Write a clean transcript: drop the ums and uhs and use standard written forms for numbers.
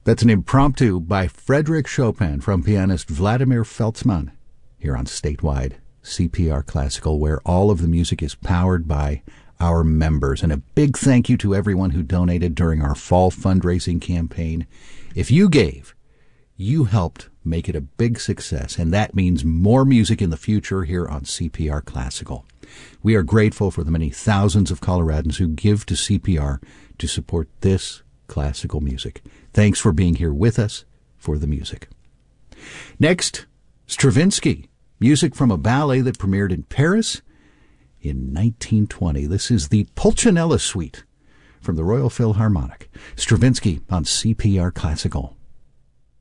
That's an impromptu by Frédéric Chopin from pianist Vladimir Feltzmann here on Statewide CPR Classical, where all of the music is powered by our members. And a big thank you to everyone who donated during our fall fundraising campaign. If you gave, you helped make it a big success, and that means more music in the future here on CPR Classical. We are grateful for the many thousands of Coloradans who give to CPR to support this classical music. Thanks for being here with us for the music. Next, Stravinsky, music from a ballet that premiered in Paris in 1920. This is the Pulcinella Suite from the Royal Philharmonic. Stravinsky on CPR Classical.